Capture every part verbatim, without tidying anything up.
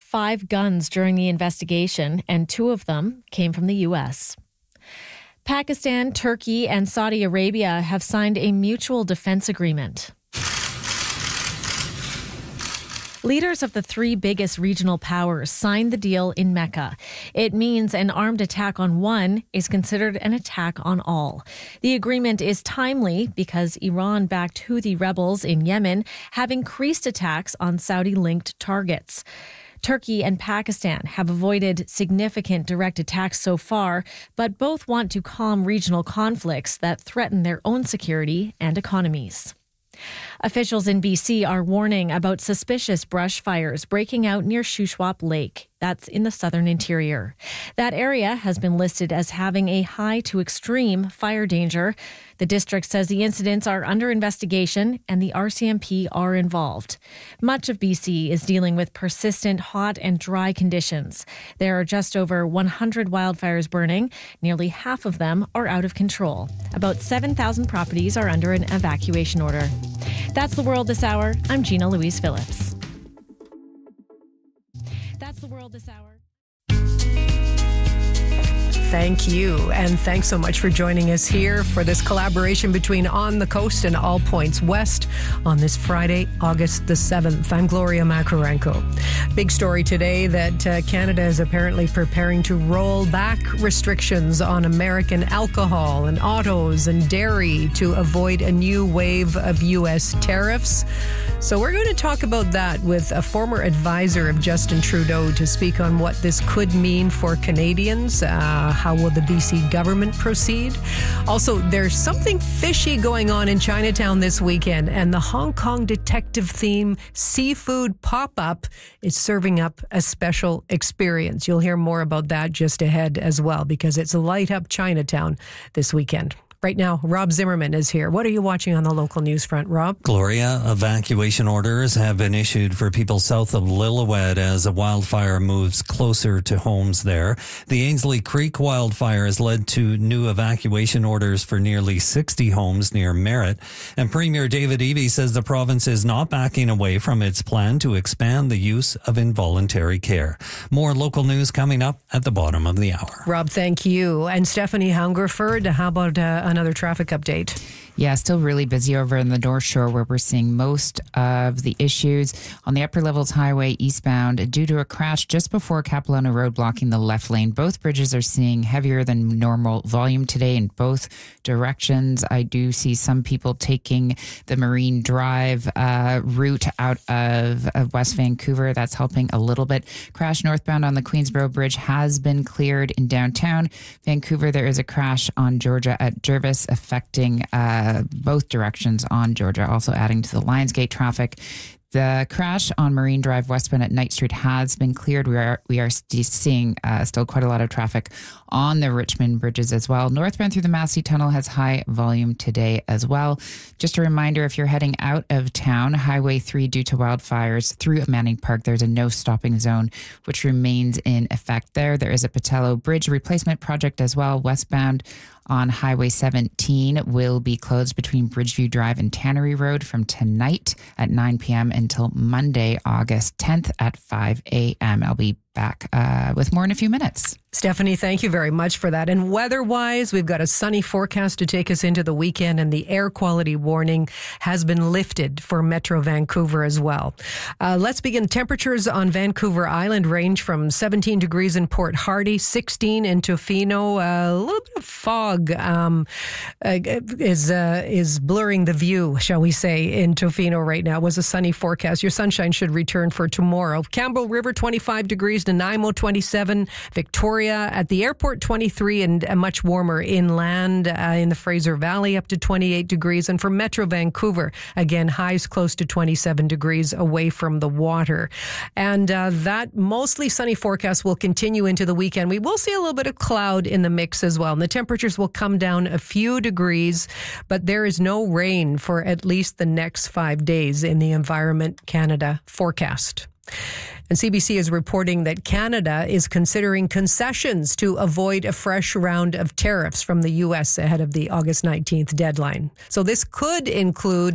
five guns during the investigation, and two of them came from the U S. Pakistan, Turkey, and Saudi Arabia have signed a mutual defense agreement. Leaders of the three biggest regional powers signed the deal in Mecca. It means an armed attack on one is considered an attack on all. The agreement is timely because Iran-backed Houthi rebels in Yemen have increased attacks on Saudi-linked targets. Turkey and Pakistan have avoided significant direct attacks so far, but both want to calm regional conflicts that threaten their own security and economies. Officials in B C are warning about suspicious brush fires breaking out near Shuswap Lake. That's in the southern interior. That area has been listed as having a high to extreme fire danger. The district says the incidents are under investigation and the R C M P are involved. Much of B C is dealing with persistent hot and dry conditions. There are just over one hundred wildfires burning. Nearly half of them are out of control. About seven thousand properties are under an evacuation order. That's the world this hour. I'm Gina Louise Phillips. That's the world this hour. Thank you. And thanks so much for joining us here for this collaboration between On the Coast and All Points West on this Friday, August the seventh. I'm Gloria Makarenko. Big story today that uh, Canada is apparently preparing to roll back restrictions on American alcohol and autos and dairy to avoid a new wave of U S tariffs. So we're going to talk about that with a former advisor of Justin Trudeau to speak on what this could mean for Canadians. Uh, how will the B C government proceed? Also, there's something fishy going on in Chinatown this weekend, and the Hong Kong detective theme seafood pop-up is serving up a special experience. You'll hear more about that just ahead as well, because it's Light Up Chinatown this weekend. Right now, Rob Zimmerman is here. What are you watching on the local news front, Rob? Gloria, evacuation orders have been issued for people south of Lillooet as a wildfire moves closer to homes there. The Ainslie Creek wildfire has led to new evacuation orders for nearly sixty homes near Merritt. And Premier David Eby says the province is not backing away from its plan to expand the use of involuntary care. More local news coming up at the bottom of the hour. Rob, thank you. And Stephanie Hungerford, how about uh, another traffic update? Yeah, still really busy over in the North Shore where we're seeing most of the issues. On the Upper Levels Highway eastbound, due to a crash just before Capilano Road blocking the left lane, both bridges are seeing heavier than normal volume today in both directions. I do see some people taking the Marine Drive uh, route out of, of West Vancouver. That's helping a little bit. Crash northbound on the Queensboro Bridge has been cleared in downtown Vancouver. There is a crash on Georgia at Jervis affecting uh, both directions on Georgia, also adding to the Lionsgate traffic. The crash on Marine Drive westbound at Knight Street has been cleared. We are we are st- seeing uh, still quite a lot of traffic on the Richmond bridges as well. Northbound through the Massey Tunnel has high volume today as well. Just a reminder, if you're heading out of town, Highway three due to wildfires through Manning Park, there's a no stopping zone which remains in effect there. There is a Patello Bridge replacement project as well. Westbound on Highway seventeen will be closed between Bridgeview Drive and Tannery Road from tonight at nine p.m. until Monday, August tenth at five a.m. I'll be back uh, with more in a few minutes. Stephanie, thank you very much for that. And weather-wise, we've got a sunny forecast to take us into the weekend, and the air quality warning has been lifted for Metro Vancouver as well. Uh, let's begin. Temperatures on Vancouver Island range from seventeen degrees in Port Hardy, sixteen in Tofino. Uh, a little bit of fog um, uh, is uh, is blurring the view, shall we say, in Tofino right now. It was a sunny forecast. Your sunshine should return for tomorrow. Campbell River, twenty-five degrees. Nanaimo, twenty-seven. Victoria at the airport, twenty-three, and uh, much warmer inland uh, in the Fraser Valley, up to twenty-eight degrees. And for Metro Vancouver, again, highs close to twenty-seven degrees away from the water. And uh, that mostly sunny forecast will continue into the weekend. We will see a little bit of cloud in the mix as well. And the temperatures will come down a few degrees, but there is no rain for at least the next five days in the Environment Canada forecast. And C B C is reporting that Canada is considering concessions to avoid a fresh round of tariffs from the U S ahead of the August nineteenth deadline. So this could include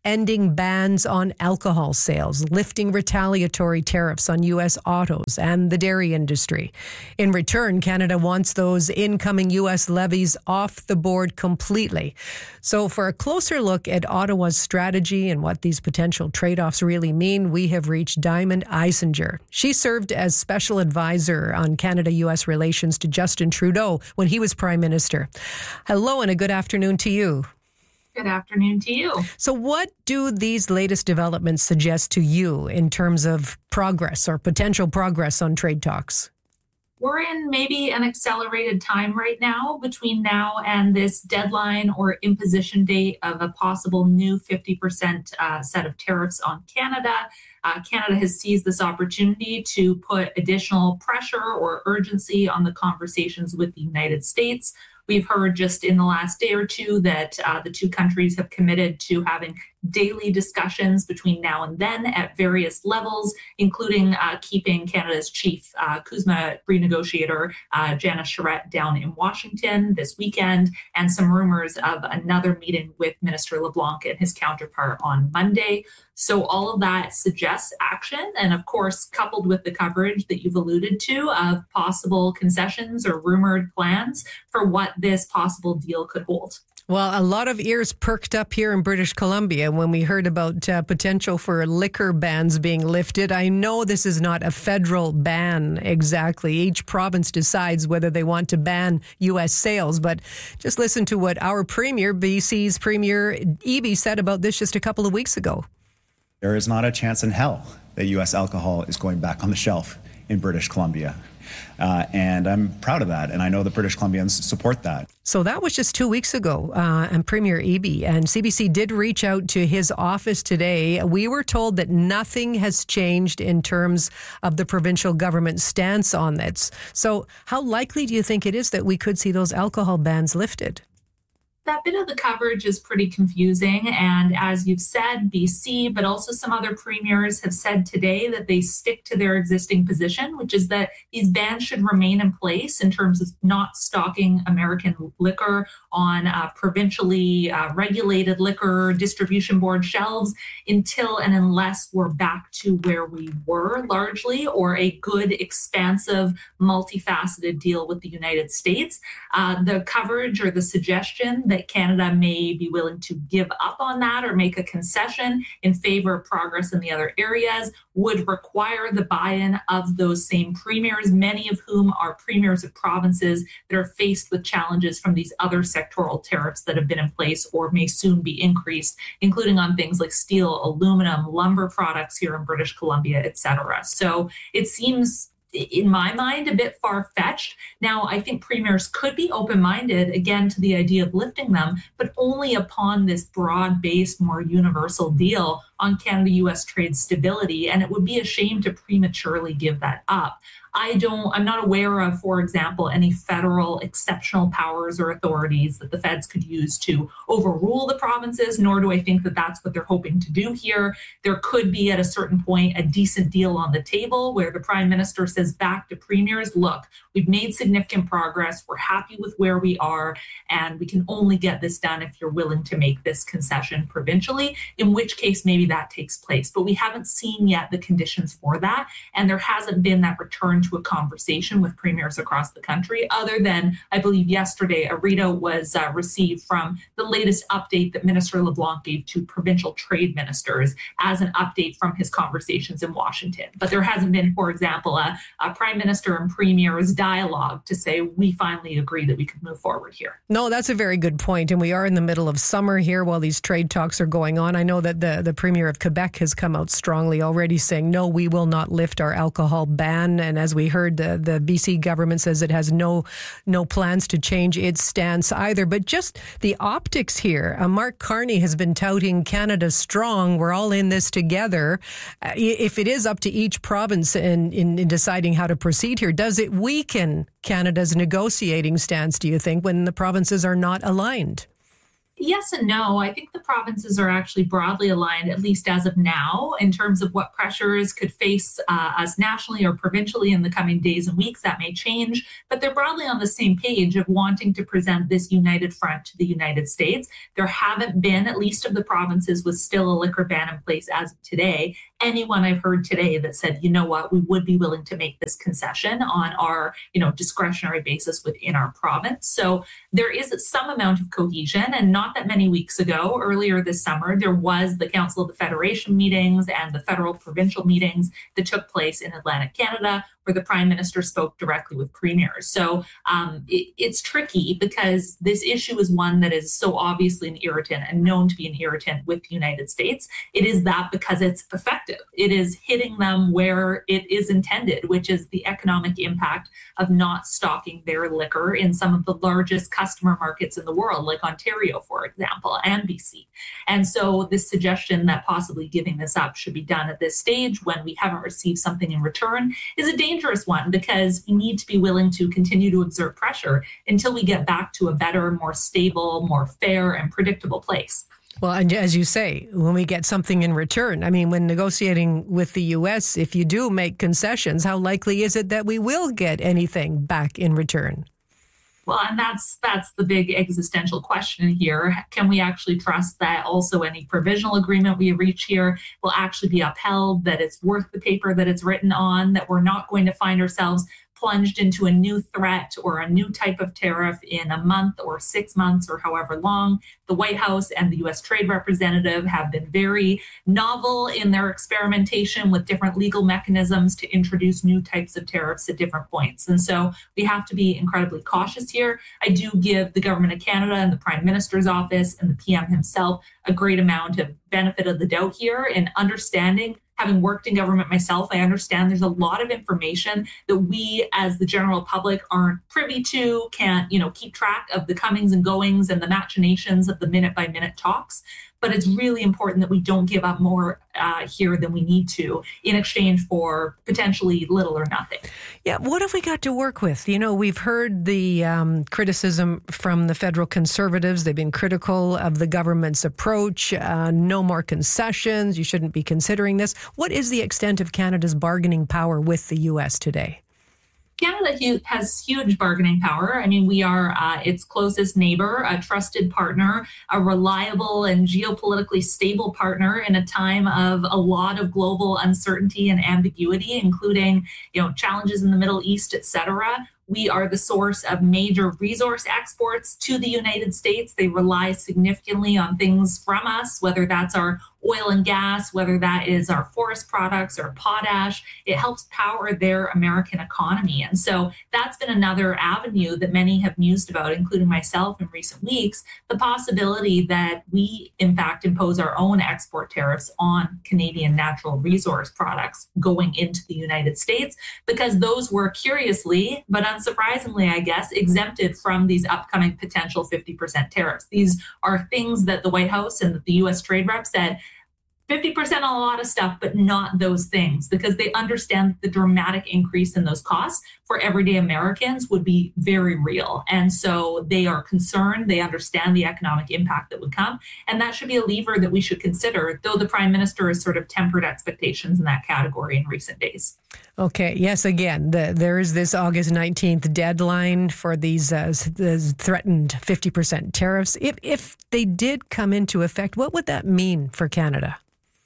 ending bans on alcohol sales, lifting retaliatory tariffs on U S autos and the dairy industry. In return, Canada wants those incoming U S levies off the board completely. So for a closer look at Ottawa's strategy and what these potential trade-offs really mean, we have reached Diamond Eisinger. She served as special advisor on Canada-U S relations to Justin Trudeau when he was Prime Minister. Hello and a good afternoon to you. Good afternoon to you. So what do these latest developments suggest to you in terms of progress or potential progress on trade talks? We're in maybe an accelerated time right now between now and this deadline or imposition date of a possible new fifty percent uh, set of tariffs on Canada. Uh, Canada has seized this opportunity to put additional pressure or urgency on the conversations with the United States. We've heard just in the last day or two that uh, the two countries have committed to having daily discussions between now and then at various levels, including uh, keeping Canada's chief uh, CUSMA renegotiator, uh, Janice Charette, down in Washington this weekend, and some rumors of another meeting with Minister LeBlanc and his counterpart on Monday. So all of that suggests action. And of course, coupled with the coverage that you've alluded to of possible concessions or rumored plans for what this possible deal could hold. Well, a lot of ears perked up here in British Columbia when we heard about uh, potential for liquor bans being lifted. I know this is not a federal ban exactly. Each province decides whether they want to ban U S sales. But just listen to what our Premier, B C's Premier Eby, said about this just a couple of weeks ago. There is not a chance in hell that U S alcohol is going back on the shelf in British Columbia. Uh, and I'm proud of that. And I know the British Columbians support that. So that was just two weeks ago. Uh, and Premier Eby and C B C did reach out to his office today. We were told that nothing has changed in terms of the provincial government's stance on this. So how likely do you think it is that we could see those alcohol bans lifted? That bit of the coverage is pretty confusing. And as you've said, B C, but also some other premiers have said today that they stick to their existing position, which is that these bans should remain in place in terms of not stocking American liquor on uh, provincially uh, regulated liquor distribution board shelves until and unless we're back to where we were largely, or a good, expansive, multifaceted deal with the United States. Uh, the coverage or the suggestion that that Canada may be willing to give up on that or make a concession in favor of progress in the other areas would require the buy-in of those same premiers, many of whom are premiers of provinces that are faced with challenges from these other sectoral tariffs that have been in place or may soon be increased, including on things like steel, aluminum, lumber products here in British Columbia, et cetera. So it seems, in my mind, a bit far-fetched. Now, I think premiers could be open-minded, again, to the idea of lifting them, but only upon this broad-based, more universal deal on Canada-U S trade stability, and it would be a shame to prematurely give that up. I don't, I'm not aware of, for example, any federal exceptional powers or authorities that the feds could use to overrule the provinces, nor do I think that that's what they're hoping to do here. There could be at a certain point a decent deal on the table where the Prime Minister says back to premiers, look, we've made significant progress, we're happy with where we are, and we can only get this done if you're willing to make this concession provincially, in which case maybe that takes place. But we haven't seen yet the conditions for that, and there hasn't been that return to a conversation with premiers across the country, other than, I believe yesterday, a readout was uh, received from the latest update that Minister LeBlanc gave to provincial trade ministers as an update from his conversations in Washington. But there hasn't been, for example, a, a Prime Minister and Premier's dialogue to say, we finally agree that we could move forward here. No, that's a very good point. And we are in the middle of summer here while these trade talks are going on. I know that the, the Premier of Quebec has come out strongly already saying, no, we will not lift our alcohol ban. And as we heard, the, the B C government says it has no no plans to change its stance either. But just the optics here, uh, Mark Carney has been touting Canada strong. We're all in this together. Uh, if it is up to each province in, in, in deciding how to proceed here, does it weaken Canada's negotiating stance, do you think, when the provinces are not aligned? Yes and no. I think the provinces are actually broadly aligned, at least as of now, in terms of what pressures could face uh, us nationally or provincially in the coming days and weeks. That may change, but they're broadly on the same page of wanting to present this united front to the United States. There haven't been, at least of the provinces with still a liquor ban in place as of today, anyone I've heard today that said, you know what, we would be willing to make this concession on our, you know, discretionary basis within our province. So there is some amount of cohesion, and not that many weeks ago, earlier this summer, there was the Council of the Federation meetings and the federal provincial meetings that took place in Atlantic Canada, where the Prime Minister spoke directly with premiers. So um, it, it's tricky because this issue is one that is so obviously an irritant and known to be an irritant with the United States. It is that because it's effective. It is hitting them where it is intended, which is the economic impact of not stocking their liquor in some of the largest customer markets in the world, like Ontario, for example, and B C. And so this suggestion that possibly giving this up should be done at this stage when we haven't received something in return is a dangerous one, because we need to be willing to continue to exert pressure until we get back to a better, more stable, more fair and predictable place. Well, and as you say, when we get something in return, I mean, when negotiating with the U S, if you do make concessions, how likely is it that we will get anything back in return? Well, and that's that's the big existential question here. Can we actually trust that also any provisional agreement we reach here will actually be upheld, that it's worth the paper that it's written on, that we're not going to find ourselves plunged into a new threat or a new type of tariff in a month or six months or however long? The White House and the U S Trade Representative have been very novel in their experimentation with different legal mechanisms to introduce new types of tariffs at different points. And so we have to be incredibly cautious here. I do give the Government of Canada and the Prime Minister's office and the P M himself a great amount of benefit of the doubt here in understanding. Having worked in government myself, I understand there's a lot of information that we as the general public aren't privy to, can't, you know, keep track of the comings and goings and the machinations of the minute by minute talks. But it's really important that we don't give up more uh, here than we need to in exchange for potentially little or nothing. Yeah, what have we got to work with? You know, we've heard the um, criticism from the federal Conservatives. They've been critical of the government's approach. Uh, no more concessions. You shouldn't be considering this. What is the extent of Canada's bargaining power with the U S today? Canada has huge bargaining power. I mean, we are uh, its closest neighbor, a trusted partner, a reliable and geopolitically stable partner in a time of a lot of global uncertainty and ambiguity, including, you know, challenges in the Middle East, et cetera. We are the source of major resource exports to the United States. They rely significantly on things from us, whether that's our oil and gas, whether that is our forest products or potash. It helps power their American economy. And so that's been another avenue that many have mused about, including myself in recent weeks, the possibility that we, in fact, impose our own export tariffs on Canadian natural resource products going into the United States, because those were curiously, but unsurprisingly, I guess, exempted from these upcoming potential fifty percent tariffs. These are things that the White House and the U S Trade Rep said, fifty percent on a lot of stuff, but not those things, because they understand the dramatic increase in those costs for everyday Americans would be very real. And so they are concerned. They understand the economic impact that would come. And that should be a lever that we should consider, though the Prime Minister has sort of tempered expectations in that category in recent days. Okay. Yes, again, the, there is this August nineteenth deadline for these uh, the threatened fifty percent tariffs. If, if they did come into effect, what would that mean for Canada?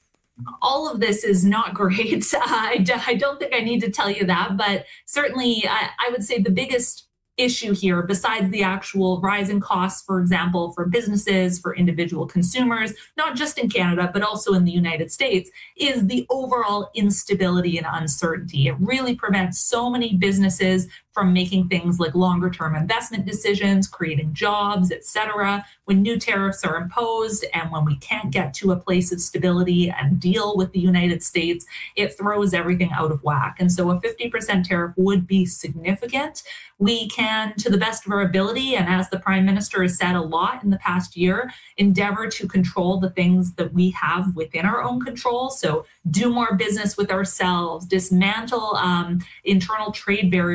All of this is not great. Uh, I, I don't think I need to tell you that, but certainly I, I would say the biggest issue here, besides the actual rising costs, for example, for businesses, for individual consumers, not just in Canada, but also in the United States, is the overall instability and uncertainty. It really prevents so many businesses from making things like longer term investment decisions, creating jobs, et cetera. When new tariffs are imposed and when we can't get to a place of stability and deal with the United States, it throws everything out of whack. And so a fifty percent tariff would be significant. We can, to the best of our ability, and as the Prime Minister has said a lot in the past year, endeavor to control the things that we have within our own control. So do more business with ourselves, dismantle um, internal trade barriers within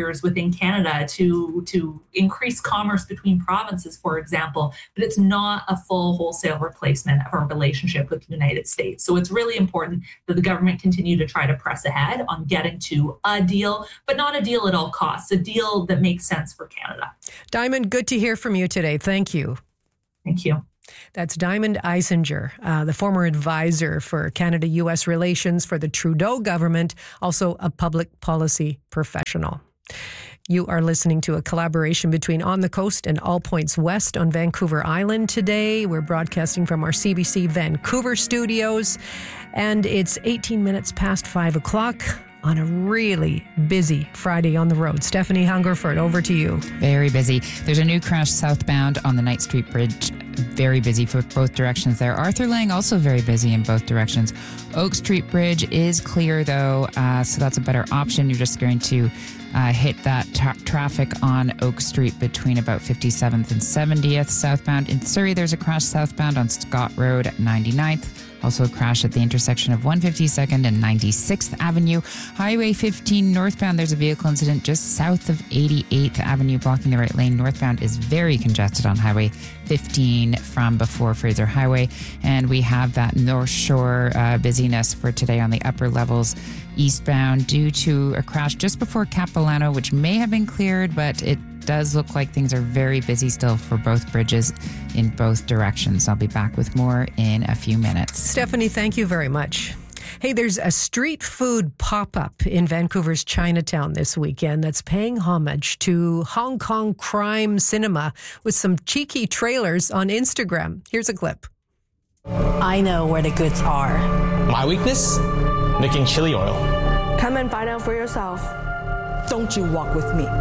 in Canada to, to increase commerce between provinces, for example, but it's not a full wholesale replacement of our relationship with the United States. So it's really important that the government continue to try to press ahead on getting to a deal, but not a deal at all costs, a deal that makes sense for Canada. Diamond, good to hear from you today. Thank you. Thank you. That's Diamond Eisinger, uh, the former advisor for Canada-U S relations for the Trudeau government, also a public policy professional. You are listening to a collaboration between On the Coast and All Points West on Vancouver Island today. We're broadcasting from our C B C Vancouver studios, and it's eighteen minutes past five o'clock on a really busy Friday on the road. Stephanie Hungerford, over to you. Very busy. There's a new crash southbound on the Knight Street Bridge. Very busy for both directions there. Arthur Lang also very busy in both directions. Oak Street Bridge is clear though, uh, so that's a better option. You're just going to uh, hit that tra- traffic on Oak Street between about fifty-seventh and seventieth southbound. In Surrey, there's a crash southbound on Scott Road at ninety-ninth. Also a crash at the intersection of one fifty-second and ninety-sixth Avenue. Highway fifteen northbound, there's a vehicle incident just south of eighty-eighth Avenue blocking the right lane. Northbound is very congested on Highway fifteen from before Fraser Highway. And we have that North Shore uh, busyness for today on the upper levels eastbound due to a crash just before Capilano, which may have been cleared, but it does look like things are very busy still for both bridges in both directions. I'll be back with more in a few minutes. Stephanie, thank you very much. Hey, there's a street food pop-up in Vancouver's Chinatown this weekend that's paying homage to Hong Kong crime cinema with some cheeky trailers on Instagram. Here's a clip. I know where the goods are. My weakness? Making chili oil. Come and find out for yourself. Don't you walk with me.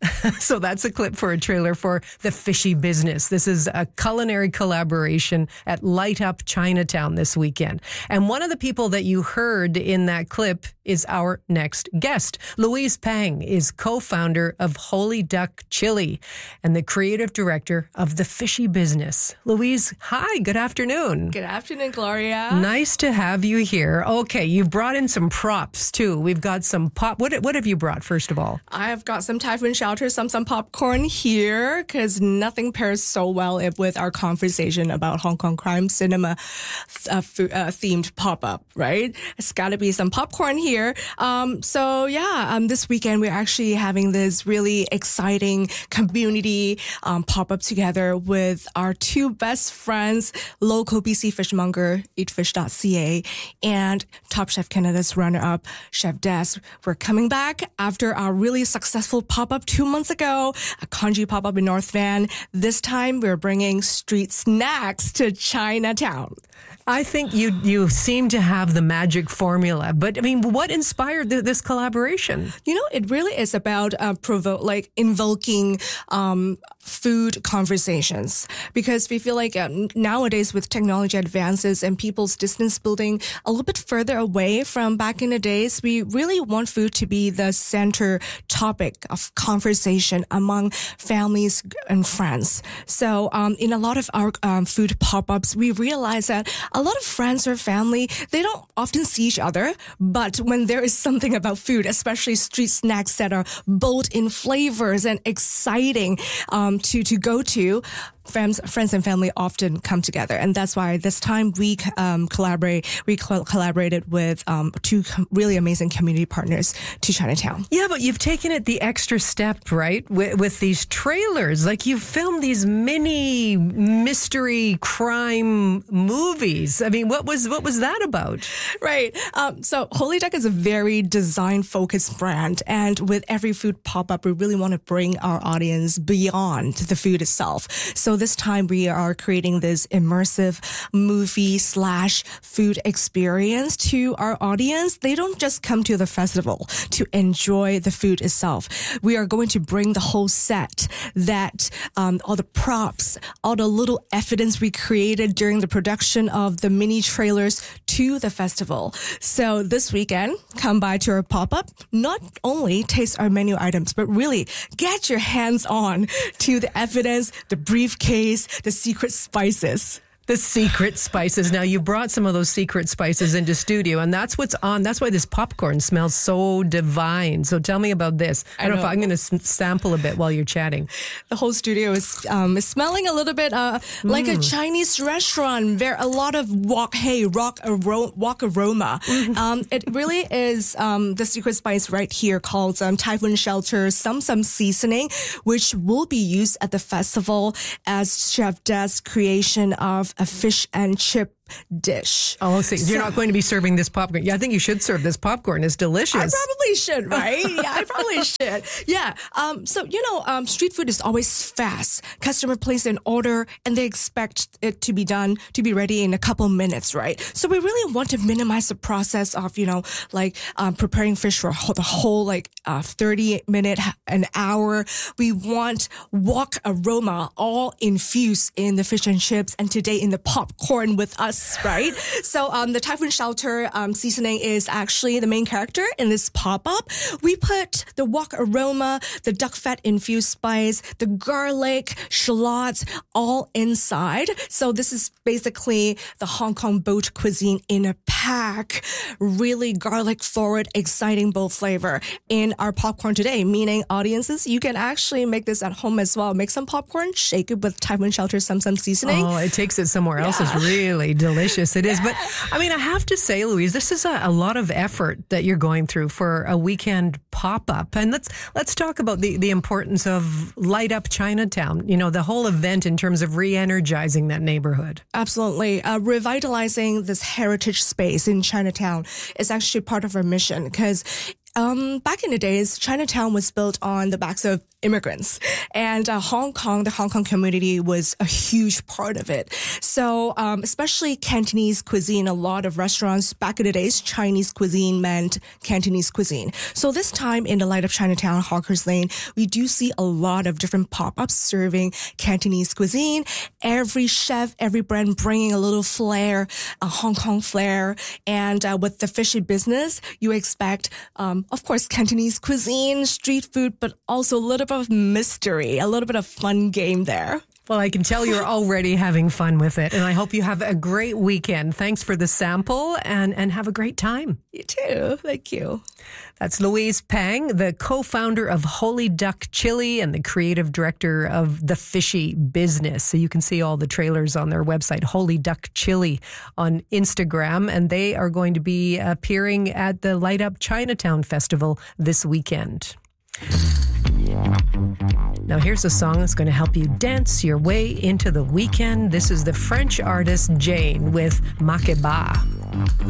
So that's a clip for a trailer for The Fishy Business. This is a culinary collaboration at Light Up Chinatown this weekend. And one of the people that you heard in that clip is our next guest. Louise Pang is co-founder of Holy Duck Chili and the creative director of The Fishy Business. Louise, hi, good afternoon. Good afternoon, Gloria. Nice to have you here. Okay, you've brought in some props too. We've got some pop. What, what have you brought, first of all? I have got some Typhoon Shelter, some some popcorn here, because nothing pairs so well with our conversation about Hong Kong crime cinema uh, f- uh, themed pop-up, right? It's got to be some popcorn here. Um, so yeah, um, this weekend we're actually having this really exciting community um, pop-up together with our two best friends, local B C fishmonger, eat fish dot c a, and Top Chef Canada's runner-up, Chef Des. We're coming back after our really successful pop-up two months ago, a congee pop-up in North Van. This time we're bringing street snacks to Chinatown. I think you you seem to have the magic formula, but I mean, what inspired th- this collaboration? You know, it really is about uh, provo- like invoking um, food conversations, because we feel like um, nowadays with technology advances and people's distance building a little bit further away from back in the days, we really want food to be the center topic of conversation among families and friends. So um, in a lot of our um, food pop-ups, we realize that a lot of friends or family, they don't often see each other, but when there is something about food, especially street snacks that are bold in flavors and exciting um, to, to go to, friends, friends and family often come together. And that's why this time we um, collaborate, we co- collaborated with um, two com- really amazing community partners to Chinatown. Yeah, but you've taken it the extra step, right? With, with these trailers, like you've filmed these mini mystery crime movies. I mean, what was what was that about? Right. Um, so Holy Duck is a very design-focused brand, and with every food pop-up, we really want to bring our audience beyond the food itself. So this time we are creating this immersive movie slash food experience to our audience. They don't just come to the festival to enjoy the food itself. We are going to bring the whole set, that um, all the props, all the little evidence we created during the production of the mini trailers to the festival. So this weekend, come by to our pop-up, not only taste our menu items, but really get your hands on to the evidence, the briefcase, the secret spices. The secret spices. Now, you brought some of those secret spices into studio, and that's what's on. That's why this popcorn smells so divine. So tell me about this. I, I don't know if I'm going to s- sample a bit while you're chatting. The whole studio is um, smelling a little bit uh, mm. like a Chinese restaurant. There a lot of wok, hey, rock aro- wok aroma. Mm-hmm. Um, it really is um, the secret spice right here called um, Typhoon Shelter Sum Sum Seasoning, which will be used at the festival as Chef Des' creation of a fish and chip dish. Oh, so you're not going to be serving this popcorn. Yeah, I think you should serve this popcorn. It's delicious. I probably should, right? Yeah, I probably should. Yeah. Um, so, you know, um, street food is always fast. Customer place an order and they expect it to be done, to be ready in a couple minutes, right? So we really want to minimize the process of, you know, like um, preparing fish for the whole like uh, thirty minute, an hour. We want wok aroma all infused in the fish and chips and today in the popcorn with us. Right? So um, the Typhoon Shelter um, seasoning is actually the main character in this pop-up. We put the wok aroma, the duck fat infused spice, the garlic, shallots, all inside. So this is basically the Hong Kong boat cuisine in a pack. Really garlic forward, exciting bold flavor in our popcorn today, meaning audiences, you can actually make this at home as well. Make some popcorn, shake it with Typhoon Shelter Sum Sum seasoning. Oh, it takes it somewhere else. Yeah. It's really delicious. It is. But I mean, I have to say, Louise, this is a, a lot of effort that you're going through for a weekend pop-up. And let's let's talk about the, the importance of Light Up Chinatown, you know, the whole event in terms of re-energizing that neighborhood. Absolutely. Uh, revitalizing this heritage space in Chinatown is actually part of our mission because Um, back in the days, Chinatown was built on the backs of immigrants, and uh, Hong Kong, the Hong Kong community was a huge part of it. So, um, especially Cantonese cuisine, a lot of restaurants back in the days, Chinese cuisine meant Cantonese cuisine. So this time in the Light of Chinatown, Hawkers Lane, we do see a lot of different pop-ups serving Cantonese cuisine. Every chef, every brand bringing a little flair, a Hong Kong flair, and uh, with the fishy business, you expect um, of course, Cantonese cuisine, street food, but also a little bit of mystery, a little bit of fun game there. Well, I can tell you're already having fun with it, and I hope you have a great weekend. Thanks for the sample, and, and have a great time. You too. Thank you. That's Louise Pang, the co-founder of Holy Duck Chili and the creative director of The Fishy Business. So you can see all the trailers on their website, Holy Duck Chili on Instagram, and they are going to be appearing at the Light Up Chinatown Festival this weekend. Now here's a song that's going to help you dance your way into the weekend. This is the French artist Jane with Makeba.